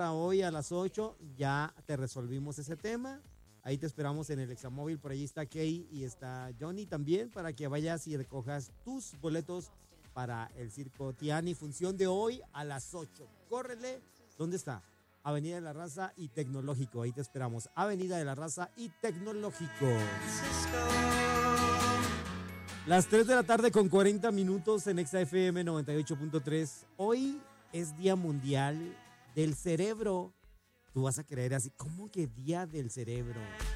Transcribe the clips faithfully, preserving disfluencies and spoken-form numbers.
Hoy a las ocho ya te resolvimos ese tema. Ahí te esperamos en el Examóvil. Por ahí está Kay y está Johnny también para que vayas y recojas tus boletos para el Circo Tiani. Función de hoy a las ocho. Córrele. ¿Dónde está? Avenida de la Raza y Tecnológico. Ahí te esperamos. Avenida de la Raza y Tecnológico. Las tres de la tarde con cuarenta minutos en Exa F M noventa y ocho punto tres. Hoy es Día Mundial del Cerebro. Tú vas a creer así, ¿cómo que Día del Cerebro?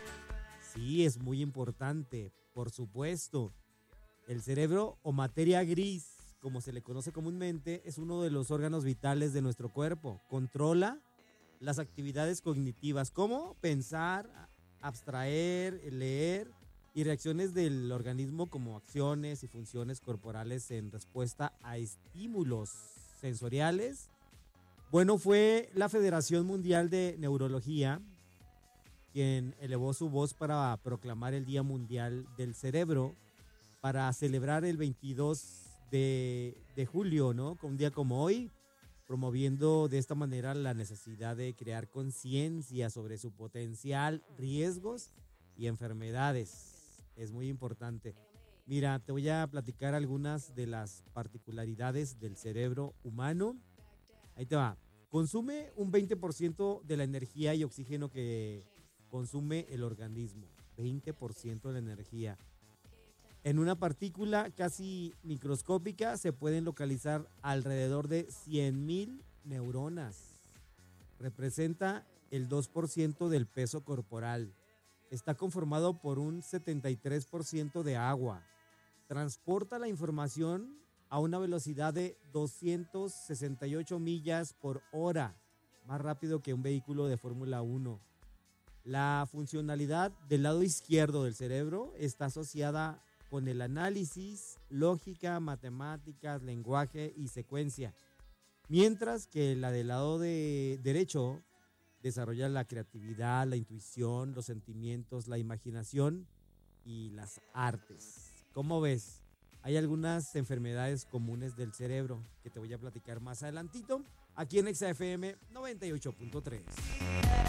Sí, es muy importante, por supuesto. El cerebro o materia gris, como se le conoce comúnmente, es uno de los órganos vitales de nuestro cuerpo. Controla las actividades cognitivas, como pensar, abstraer, leer y reacciones del organismo como acciones y funciones corporales en respuesta a estímulos sensoriales. Bueno, fue la Federación Mundial de Neurología quien elevó su voz para proclamar el Día Mundial del Cerebro para celebrar el veintidós de, de julio, ¿no? Con un día como hoy, promoviendo de esta manera la necesidad de crear conciencia sobre su potencial, riesgos y enfermedades. Es muy importante. Mira, te voy a platicar algunas de las particularidades del cerebro humano. Ahí te va. Consume un veinte por ciento de la energía y oxígeno que consume el organismo. veinte por ciento de la energía. En una partícula casi microscópica se pueden localizar alrededor de cien mil neuronas. Representa el dos por ciento del peso corporal. Está conformado por un setenta y tres por ciento de agua. Transporta la información a una velocidad de doscientas sesenta y ocho millas por hora, más rápido que un vehículo de Fórmula uno. La funcionalidad del lado izquierdo del cerebro está asociada con el análisis, lógica, matemáticas, lenguaje y secuencia, mientras que la del lado de derecho desarrolla la creatividad, la intuición, los sentimientos, la imaginación y las artes. ¿Cómo ves? Hay algunas enfermedades comunes del cerebro que te voy a platicar más adelantito aquí en Exa F M noventa y ocho punto tres.